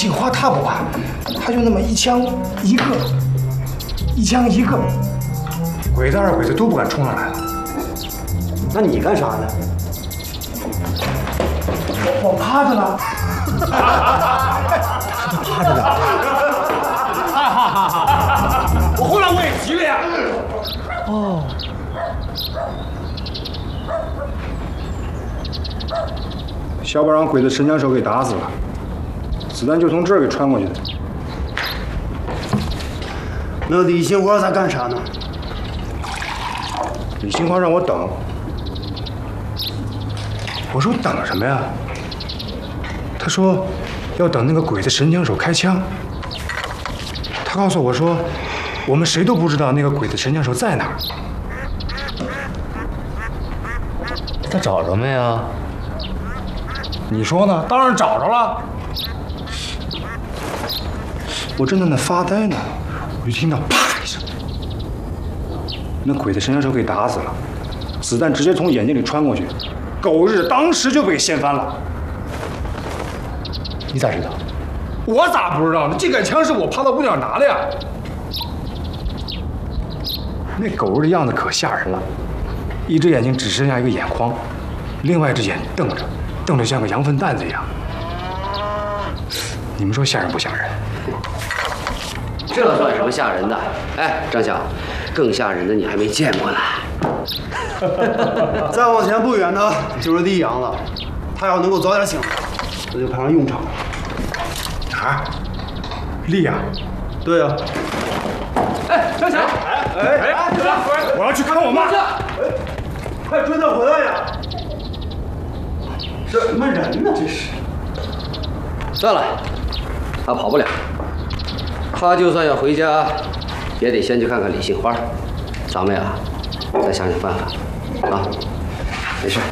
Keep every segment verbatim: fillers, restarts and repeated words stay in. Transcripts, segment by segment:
杏花他不怕，他就那么一枪一个，一枪一个，鬼子二鬼子都不敢冲上来了。 那你干啥呢？ 我我趴着呢。趴着呢。哈哈哈哈！我后来我也急了呀。哦。小宝让鬼子神枪手给打死了，子弹就从这儿给穿过去的。 那李杏花在干啥呢？ 李杏花让我等，我说等什么呀？他说要等那个鬼子神枪手开枪。他告诉我说，我们谁都不知道那个鬼子神枪手在哪儿。 他找着没啊？ 你说呢？当然找着了。我正在那发呆呢，我就听到啪一声，那鬼子神枪手给打死了，子弹直接从眼睛里穿过去，狗日当时就被掀翻了。 你咋知道？ 我咋不知道呢？这杆枪是我趴到屋顶拿的呀。那狗日的样子可吓人了，一只眼睛只剩下一个眼眶，另外一只眼瞪着，瞪得像个羊粪蛋子一样。你们说吓人不吓人？ 这算什么吓人的？哎，张晓，更吓人的你还没见过呢。 再往前不远呢，就是溧阳了。他要能够早点醒来，那就派上用场了。 啊？溧阳？ 对呀、啊。 哎，张晓， 哎哎哎，我要去看我妈。 哎，快追他回来呀！这什么人呢？这是。 算了，他跑不了。他就算要回家，也得先去看看李杏花。咱们呀，再想想办法。啊，没事。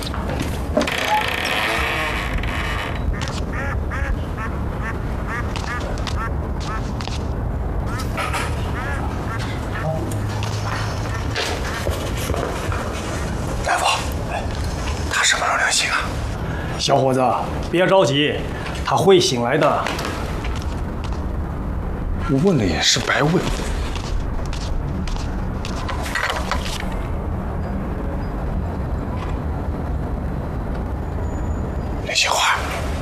大夫，他什么时候能醒啊？ 小伙子，别着急，他会醒来的。 我问了也是白问。李杏花，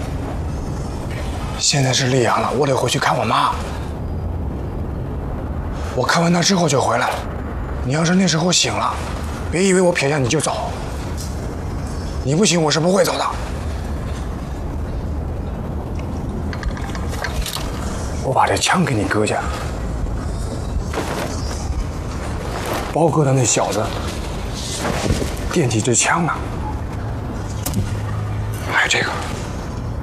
现在是溧阳了，我得回去看我妈。我看完她之后就回来。你要是那时候醒了，别以为我撇下你就走。你不醒，我是不会走的。我把这枪给你搁下，包哥的那小子惦记这枪呢，还有这个。